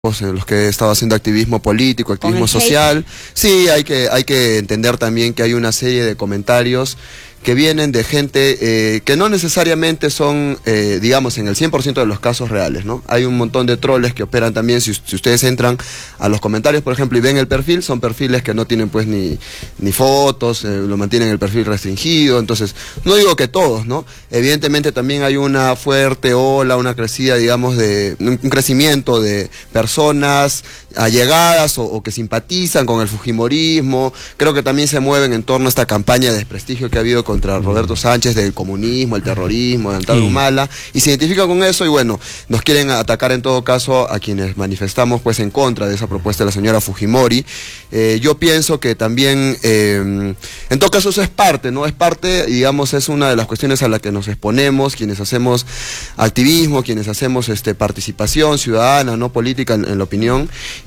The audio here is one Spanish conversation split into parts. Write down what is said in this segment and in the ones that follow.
en los que he estado haciendo activismo político, activismo social. Sí, hay que entender también que hay una serie de comentarios que vienen de gente que no necesariamente son, digamos, en el 100% de los casos reales, ¿no? Hay un montón de troles que operan también, si ustedes entran a los comentarios, por ejemplo, y ven el perfil, son perfiles que no tienen pues ni fotos, lo mantienen el perfil restringido, entonces, no digo que todos, ¿no? Evidentemente también hay una fuerte ola, una crecida, digamos, un crecimiento de personas allegadas o que simpatizan con el fujimorismo. Creo que también se mueven en torno a esta campaña de desprestigio que ha habido contra Roberto Sánchez del comunismo, el terrorismo, de Antauro Humala, y se identifican con eso y bueno, nos quieren atacar en todo caso a quienes manifestamos pues en contra de esa propuesta de la señora Fujimori. Yo pienso que también, en todo caso eso es parte, ¿no? Es parte, digamos, es una de las cuestiones a las que nos exponemos, quienes hacemos activismo, quienes hacemos participación ciudadana, no política en la opinión,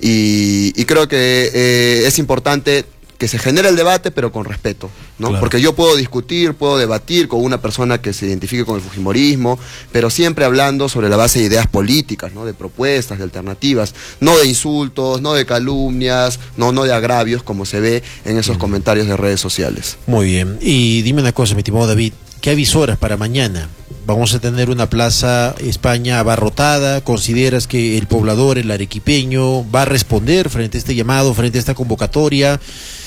y creo que es importante que se genere el debate, pero con respeto, ¿no? Claro. Porque yo puedo discutir, puedo debatir con una persona que se identifique con el fujimorismo, pero siempre hablando sobre la base de ideas políticas, ¿no? De propuestas, de alternativas, no de insultos, no de calumnias, no de agravios, como se ve en esos comentarios de redes sociales. Muy bien. Y dime una cosa, mi estimado David, ¿qué avisoras para mañana? Vamos a tener una Plaza España abarrotada. ¿Consideras que el poblador, el arequipeño, va a responder frente a este llamado, frente a esta convocatoria?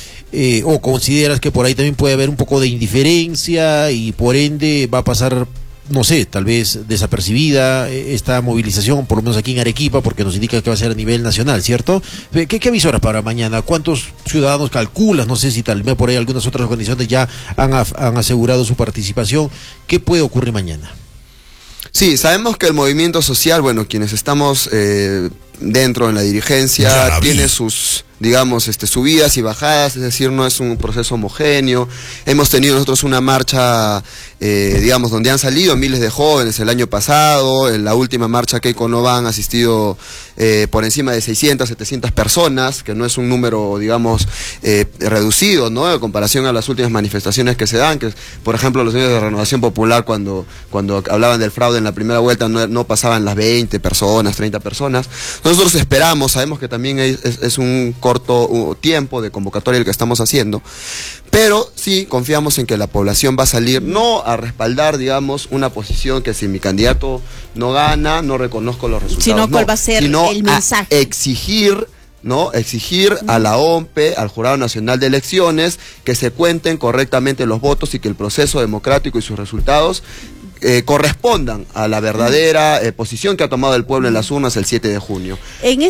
¿O consideras que por ahí también puede haber un poco de indiferencia y por ende va a pasar, no sé, tal vez desapercibida esta movilización, por lo menos aquí en Arequipa, porque nos indica que va a ser a nivel nacional, ¿cierto? ¿Qué avisoras para mañana? ¿Cuántos ciudadanos calculas? No sé si tal vez por ahí algunas otras organizaciones ya han asegurado su participación. ¿Qué puede ocurrir mañana? Sí, sabemos que el movimiento social, bueno, quienes estamos dentro en la dirigencia, tiene sus, digamos, subidas y bajadas, es decir, no es un proceso homogéneo. Hemos tenido nosotros una marcha, digamos, donde han salido miles de jóvenes el año pasado. En la última marcha Keiko Nova han asistido por encima de 600, 700 personas, que no es un número, digamos, reducido, ¿no? En comparación a las últimas manifestaciones que se dan, que, por ejemplo, los señores de Renovación Popular, cuando hablaban del fraude en la primera vuelta, no pasaban las 20 personas, 30 personas. Nosotros esperamos, sabemos que también es un corto tiempo de convocatoria el que estamos haciendo, pero sí confiamos en que la población va a salir, no a respaldar, digamos, una posición que si mi candidato no gana, no reconozco los resultados. Sino cuál va a ser el mensaje. A exigir, ¿no? Exigir a la OMPE, al Jurado Nacional de Elecciones, que se cuenten correctamente los votos y que el proceso democrático y sus resultados correspondan a la verdadera posición que ha tomado el pueblo en las urnas el 7 de junio.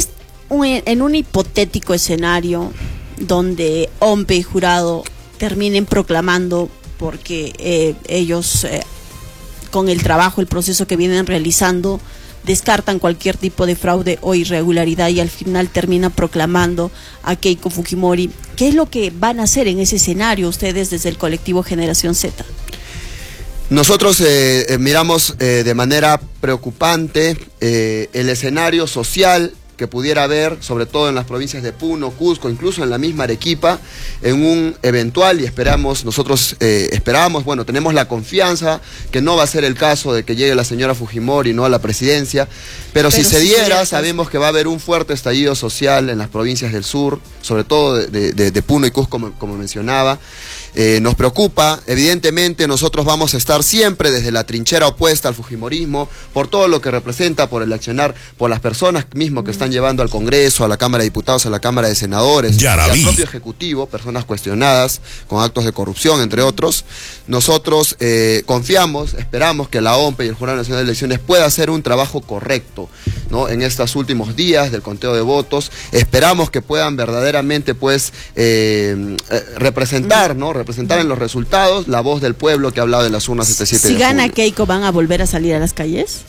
En un hipotético escenario donde OMPE y jurado terminen proclamando, porque ellos con el trabajo, el proceso que vienen realizando, descartan cualquier tipo de fraude o irregularidad y al final terminan proclamando a Keiko Fujimori, ¿qué es lo que van a hacer en ese escenario ustedes desde el colectivo Generación Z? Nosotros miramos de manera preocupante el escenario social que pudiera haber, sobre todo en las provincias de Puno, Cusco, incluso en la misma Arequipa, en un eventual, y esperamos, bueno, tenemos la confianza que no va a ser el caso de que llegue la señora Fujimori, no a la presidencia, pero si se diera, sabemos que va a haber un fuerte estallido social en las provincias del sur, sobre todo de Puno y Cusco, como mencionaba. Nos preocupa, evidentemente nosotros vamos a estar siempre desde la trinchera opuesta al fujimorismo, por todo lo que representa, por el accionar, por las personas mismas que están llevando al Congreso, a la Cámara de Diputados, a la Cámara de Senadores, y al propio Ejecutivo, personas cuestionadas con actos de corrupción, entre otros. Nosotros confiamos, esperamos que la OMPE y el Jurado Nacional de Elecciones pueda hacer un trabajo correcto, ¿no? En estos últimos días del conteo de votos. Esperamos que puedan verdaderamente pues representar, ¿no? Representar en los resultados la voz del pueblo que ha hablado de las urnas este 7 de junio. Si gana Keiko, ¿van a volver a salir a las calles?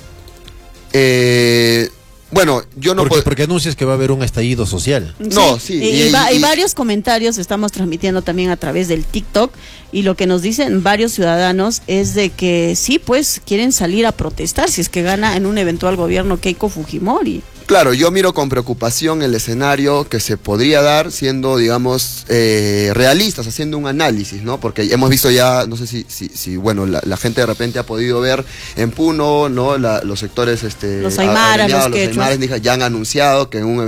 Bueno, yo no puedo... Porque anuncias que va a haber un estallido social. No, sí. Y varios comentarios estamos transmitiendo también a través del TikTok, y lo que nos dicen varios ciudadanos es de que sí, pues quieren salir a protestar si es que gana en un eventual gobierno Keiko Fujimori. Claro, yo miro con preocupación el escenario que se podría dar siendo, digamos, realistas, haciendo un análisis, ¿no? Porque hemos visto ya, no sé si bueno, la gente de repente ha podido ver en Puno, ¿no? Los sectores, los aymaras, los quechuas, Aymara Indígena ya han anunciado que en un